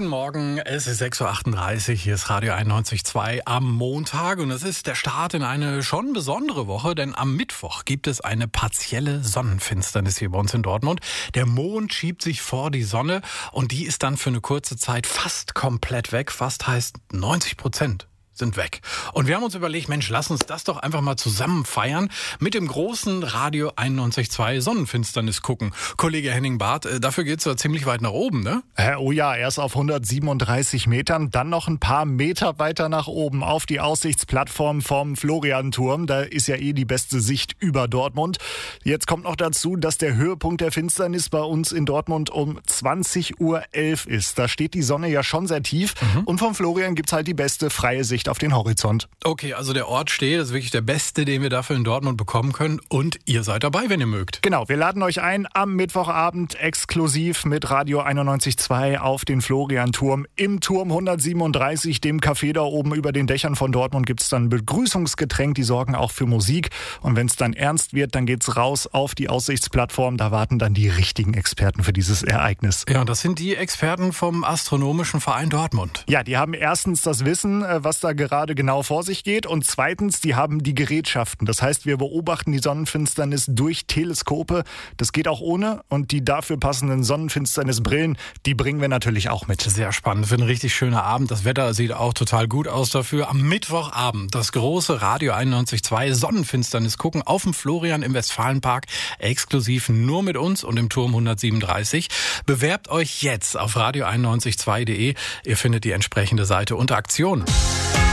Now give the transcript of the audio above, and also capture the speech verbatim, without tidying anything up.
Guten Morgen, es ist sechs Uhr achtunddreißig, hier ist Radio einundneunzig Komma zwei am Montag und es ist der Start in eine schon besondere Woche, denn am Mittwoch gibt es eine partielle Sonnenfinsternis hier bei uns in Dortmund. Der Mond schiebt sich vor die Sonne und die ist dann für eine kurze Zeit fast komplett weg, fast heißt neunzig Prozent. Sind weg. Und wir haben uns überlegt, Mensch, lass uns das doch einfach mal zusammen feiern mit dem großen Radio einundneunzig Komma zwei Sonnenfinsternis gucken. Kollege Henning Barth, dafür geht's ja ziemlich weit nach oben, ne? Äh, oh ja, erst auf hundertsiebenunddreißig Metern, dann noch ein paar Meter weiter nach oben auf die Aussichtsplattform vom Florianturm. Da ist ja eh die beste Sicht über Dortmund. Jetzt kommt noch dazu, dass der Höhepunkt der Finsternis bei uns in Dortmund um zwanzig Uhr elf ist. Da steht die Sonne ja schon sehr tief mhm. und vom Florian gibt's halt die beste freie Sicht auf den Horizont. Okay, also der Ort steht, das ist wirklich der beste, den wir dafür in Dortmund bekommen können und ihr seid dabei, wenn ihr mögt. Genau, wir laden euch ein am Mittwochabend exklusiv mit Radio einundneunzig Komma zwei auf den Florianturm. Im Turm hundertsiebenunddreißig, dem Café da oben über den Dächern von Dortmund, gibt es dann Begrüßungsgetränk, die sorgen auch für Musik und wenn es dann ernst wird, dann geht's raus auf die Aussichtsplattform, da warten dann die richtigen Experten für dieses Ereignis. Ja, und das sind die Experten vom Astronomischen Verein Dortmund. Ja, die haben erstens das Wissen, was da gerade genau vor sich geht und zweitens, die haben die Gerätschaften. Das heißt, wir beobachten die Sonnenfinsternis durch Teleskope. Das geht auch ohne und die dafür passenden Sonnenfinsternisbrillen, die bringen wir natürlich auch mit. Sehr spannend, für einen richtig schönen Abend. Das Wetter sieht auch total gut aus dafür. Am Mittwochabend das große Radio einundneunzig Komma zwei Sonnenfinsternis gucken auf dem Florian im Westfalenpark. Exklusiv nur mit uns und im Turm hundertsiebenunddreißig. Bewerbt euch jetzt auf radio einundneunzig Komma zwei punkt de. Ihr findet die entsprechende Seite unter Aktion.